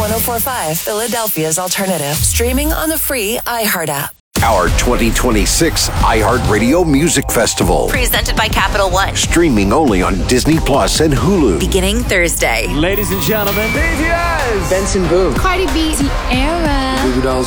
104.5, Philadelphia's alternative. Streaming on the free iHeart app. Our 2026 iHeartRadio Music Festival. Presented by Capital One. Streaming only on Disney Plus and Hulu. Beginning Thursday. Ladies and gentlemen, BTS, Benson Boone, Cardi B, Sierra, Goo Goo Dolls,